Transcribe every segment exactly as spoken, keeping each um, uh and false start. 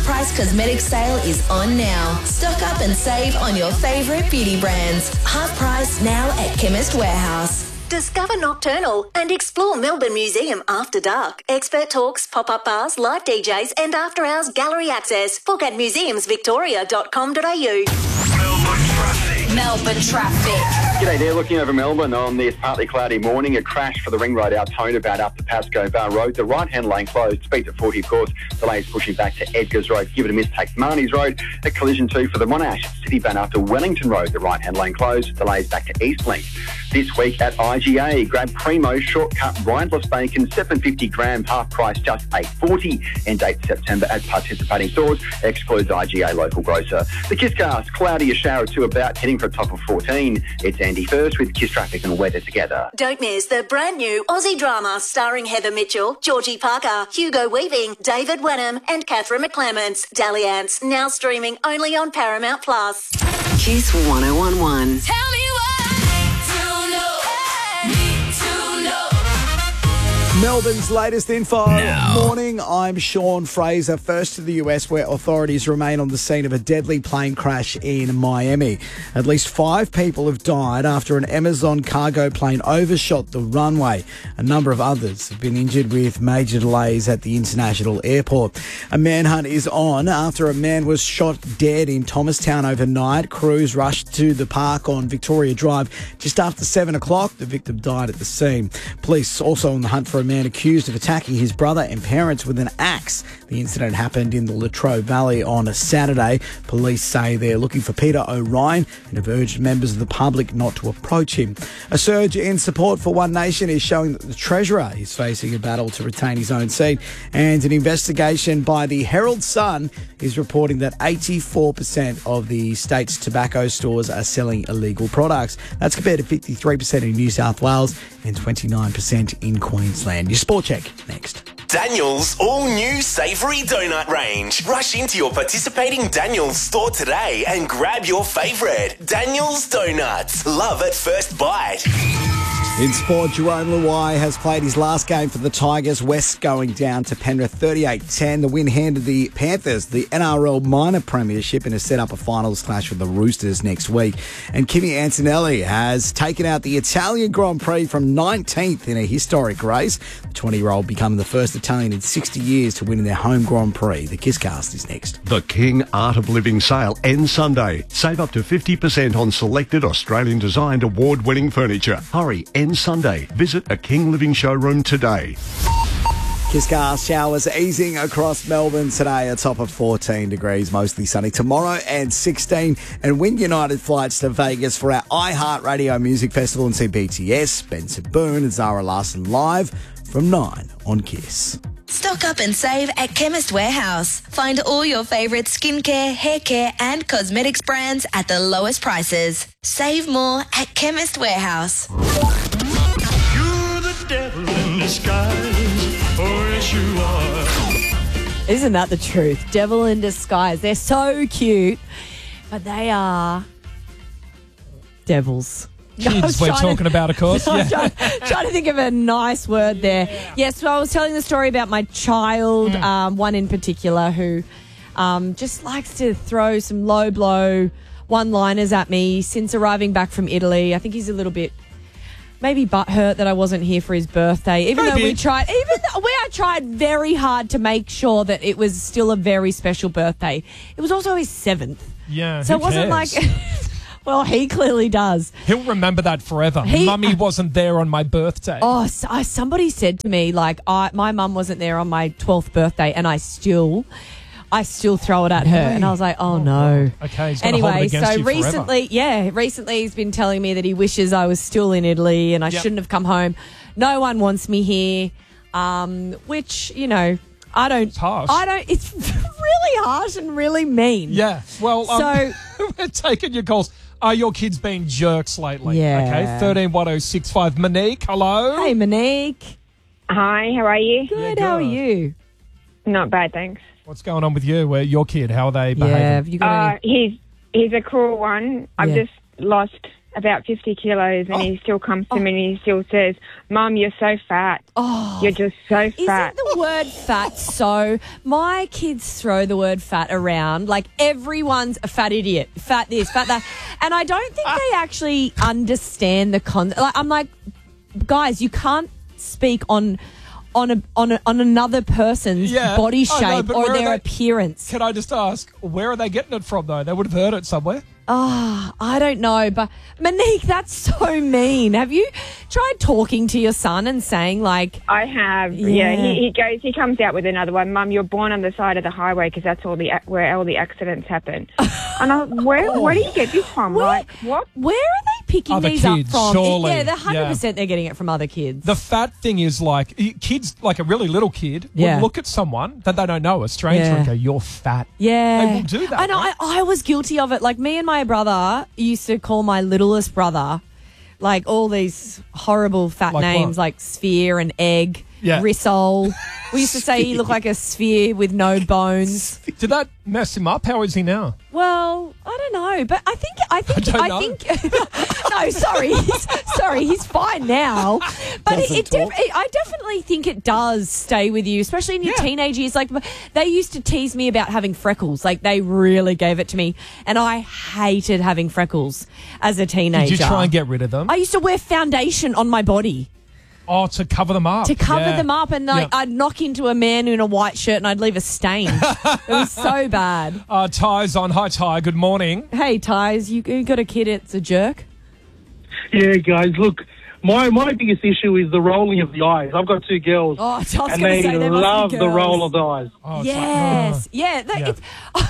half-price cosmetic sale is on now. Stock up and save on your favourite beauty brands. Half price now at Chemist Warehouse. Discover Nocturnal and explore Melbourne Museum after dark. Expert talks, pop-up bars, live D Js and after-hours gallery access. Book at museums victoria dot com dot a u. Melbourne traffic. Melbourne traffic. G'day there, looking over Melbourne on this partly cloudy morning. A crash for the Ring Road Altona about up to Pascoe Bar Road. The right-hand lane closed, speed at forty of course. Delays pushing back to Edgars Road. Give it a miss, take Marnie's Road. A collision too for the Monash City Van up to Wellington Road. The right-hand lane closed, delays back to Eastlink. This week at I G A, grab Primo shortcut rindless bacon, seven fifty gram, half price just eight forty. End date September at participating stores, excludes I G A local grocer. The Kisscast, cloudy, a shower or two about, heading for a top of fourteen. It's Andy first with Kiss Traffic and weather together. Don't miss the brand new Aussie drama starring Heather Mitchell, Georgie Parker, Hugo Weaving, David Wenham and Catherine McClements. Dalliance, now streaming only on Paramount Plus. Kiss one oh one one. Tell me Melbourne's latest info. Now. Morning, I'm Sean Fraser. First to the U S, where authorities remain on the scene of a deadly plane crash in Miami. At least five people have died after an Amazon cargo plane overshot the runway. A number of others have been injured with major delays at the international airport. A manhunt is on after a man was shot dead in Thomastown overnight. Crews rushed to the park on Victoria Drive just after seven o'clock. The victim died at the scene. Police also on the hunt for a man accused of attacking his brother and parents with an axe. The incident happened in the Latrobe Valley on a Saturday. Police say they're looking for Peter O'Ryan and have urged members of the public not to approach him. A surge in support for One Nation is showing that the Treasurer is facing a battle to retain his own seat, and an investigation by the Herald Sun is reporting that eighty-four percent of the state's tobacco stores are selling illegal products. That's compared to fifty-three percent in New South Wales and twenty-nine percent in Queensland. Your Sport Check next. Daniel's all-new savoury donut range. Rush into your participating Daniel's store today and grab your favourite. Daniel's Donuts. Love at first bite. In sport, Jerome Luai has played his last game for the Tigers. West going down to Penrith thirty-eight ten. The win handed the Panthers the N R L minor premiership and has set up a finals clash with the Roosters next week. And Kimi Antonelli has taken out the Italian Grand Prix from nineteenth in a historic race. The twenty-year-old becoming the first Italian in sixty years to win in their home Grand Prix. The Kisscast is next. The King Art of Living sale ends Sunday. Save up to fifty percent on selected Australian-designed award-winning furniture. Hurry, ends Sunday. Visit a King Living showroom today. Kisscast showers easing across Melbourne today, a top of fourteen degrees, mostly sunny. Tomorrow and sixteen. And win United flights to Vegas for our iHeartRadio Music Festival and see B T S, Spencer Boone and Zara Larson live from nine on Kiss. Stock up and save at Chemist Warehouse. Find all your favourite skincare, hair care and cosmetics brands at the lowest prices. Save more at Chemist Warehouse. You're the devil in disguise, oh yes you are. Isn't that the truth? Devil in disguise. They're so cute, but they are devils. Kids we're talking to, about, of course. I'm Yeah. trying, trying to think of a nice word there. Yeah. Yes, so I was telling the story about my child, mm. um, one in particular who um, just likes to throw some low blow one-liners at me since arriving back from Italy. I think he's a little bit maybe butthurt that I wasn't here for his birthday, even Maybe. though we tried, even though we I tried very hard to make sure that it was still a very special birthday. It was also his seventh. Yeah, So who it wasn't cares? like... Well, he clearly does. He'll remember that forever. He- Mummy wasn't there on my birthday. Oh, so, I, somebody said to me, like, I, my mum wasn't there on my twelfth birthday, and I still, I still throw it at her, and I was like, oh, no. Okay, he's gonna hold it Anyway, against so you forever. recently, yeah, recently he's been telling me that he wishes I was still in Italy and I Yep. shouldn't have come home. No one wants me here, um, which, you know, I don't. It's harsh. I don't. It's really harsh and really mean. Yeah, well, um, So- we're taking your calls. Are your kids being jerks lately? Yeah. Okay, thirteen one oh six five. Monique, hello. Hey, Monique. Hi, how are you? Good. Yeah, How are good. you? Not bad, thanks. What's going on with you? Where your kid? How are they Yeah. behaving? Have you got Uh, any? he's he's a cruel one. I've Yeah. just lost about fifty kilos, and Oh. he still comes to me and he still says, Mum, you're so fat. Oh. You're just so fat. Isn't the word fat so... My kids throw the word fat around like everyone's a fat idiot. Fat this, fat that. And I don't think they actually understand the con... Like, I'm like, guys, you can't speak on... On a, on a, on another person's Yeah, body I know, shape but or where are their they- appearance. Can I just ask, where are they getting it from, though? They would have heard it somewhere. Oh, I don't know, but Monique, that's so mean. Have you tried talking to your son and saying like, I have, yeah. Yeah. he, he goes, he comes out with another one. Mum, you're born on the side of the highway because that's all the where all the accidents happen. And I, where where do you get this from? Where- Like what? where are they picking Other these kids, up from? surely. Yeah, they're one hundred percent Yeah. they're getting it from other kids. The fat thing is like, y- kids, like a really little kid, Yeah. will look at someone that they don't know, a stranger, Yeah. and go, you're fat. Yeah. They will do that, I know. right? I, I was guilty of it. Like, me and my brother used to call my littlest brother, like, all these horrible fat Like names, what? like Sphere and Egg, Yeah. Rissole. We used to say he looked like a sphere with no bones. Did that mess him up? How is he now? Well, I don't know, but I think I think I I, don't think no, sorry, he's, sorry, he's fine now. But it, Doesn't it, talk. def- it, I definitely think it does stay with you, especially in your Yeah. teenage years. Like, they used to tease me about having freckles. Like, they really gave it to me, and I hated having freckles as a teenager. Did you try and get rid of them? I used to wear foundation on my body oh, to cover them up. to cover Yeah. them up, and like Yeah. I'd knock into a man in a white shirt and I'd leave a stain. It was so bad. Uh, Ty's on. Hi, Ty. Good morning. Hey, Ty's, you, you got a kid, it's a jerk? Yeah, guys, look, my my biggest issue is the rolling of the eyes. I've got two girls, Oh, I was and gonna they say, there must be love the girls. roll of the eyes. Oh, it's Yes. yeah. that- Yeah. It's,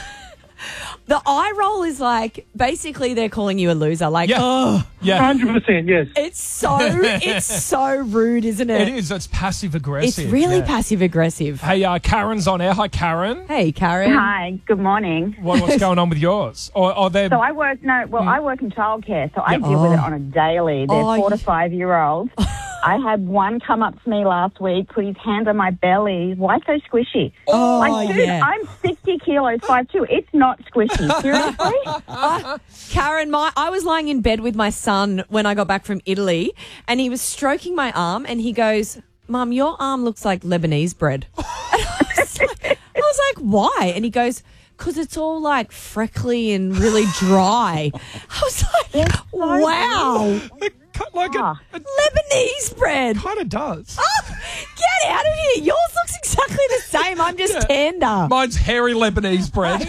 the eye roll is like, basically they're calling you a loser. Like, Yeah. oh, Yeah. Hundred percent, yes. it's so, it's so rude, isn't it? It is. It's passive It's aggressive. really yeah. passive aggressive. Hey, uh, Karen's on air. Hi, Karen. Hey, Karen. Hi, good morning. What, what's going on with yours? Or, or they're... So I work no, well, I work in childcare, so I Yeah. deal with it Oh. on a daily. They're Oh, four to you- five year olds. I had one come up to me last week, put his hand on my belly. Why so squishy? Oh, like, dude, yeah. I'm sixty kilos, five two. It's not squishy. Seriously? Uh, Karen, my I was lying in bed with my son when I got back from Italy, and he was stroking my arm, and he goes, "Mum, your arm looks like Lebanese bread." And I was like, I was like, "Why?" And he goes, "'Cause it's all like freckly and really dry." I was like, "Wow, It cut like Ah. it, it Lebanese bread." kind of does. Oh, get out of here! Yours looks exactly the same. I'm just Yeah. tender. Mine's hairy Lebanese bread.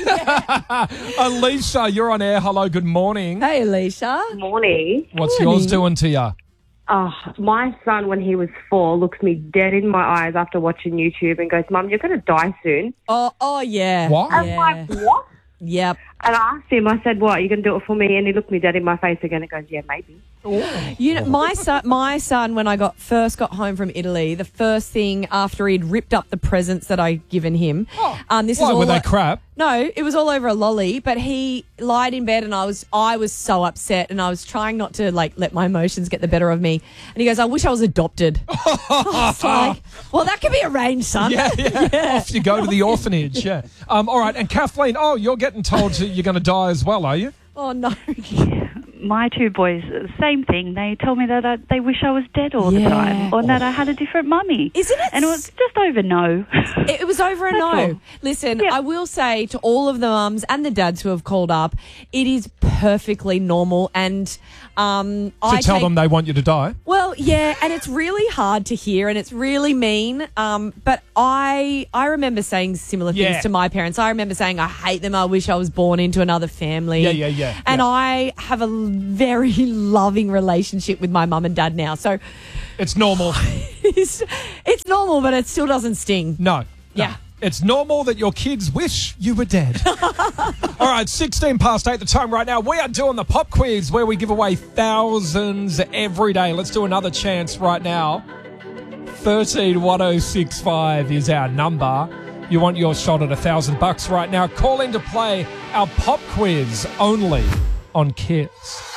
Alicia, you're on air. Hello, good morning. Hey, Alicia. Morning. What's Morning. yours doing to you? Oh, my son, when he was four, looks me dead in my eyes after watching YouTube and goes, Mum, you're going to die soon. Oh, oh yeah. What? I'm Yeah. like, what? Yep. And I asked him, I said, what, are you going to do it for me? And he looked me dead in my face again and goes, yeah, maybe. You know, my son, my son, when I got first got home from Italy, the first thing after he'd ripped up the presents that I'd given him, um, this Why, is all were they o- crap? No, it was all over a lolly. But he lied in bed, and I was, I was so upset, and I was trying not to like let my emotions get the better of me. And he goes, "I wish I was adopted." I was like, "Well, that could be arranged, son." Yeah, yeah. Off you go to the orphanage. Yeah. Um. All right. And Kathleen, oh, you're getting told to, you're going to die as well, are you? Oh no. My two boys, same thing. They told me that I, they wish I was dead all Yeah. the time, or that I had a different mummy. Isn't it? And it was just over no. It, it was over a That's no. all. Listen, I will say to all of the mums and the dads who have called up, it is perfectly normal, and um, To I tell take- them they want you to die. Well, yeah, and it's really hard to hear, and it's really mean. Um, but I, I remember saying similar things Yeah. to my parents. I remember saying, "I hate them. I wish I was born into another family." Yeah, yeah, yeah, And yeah. I have a very loving relationship with my mum and dad now, so It's normal. it's, it's normal, but it still doesn't sting. No. no. Yeah. It's normal that your kids wish you were dead. All right, sixteen past eight the time right now. We are doing the pop quiz where we give away thousands every day. Let's do another chance right now. thirteen one oh six five is our number. You want your shot at a thousand bucks right now. Call in to play our pop quiz only on Kiss.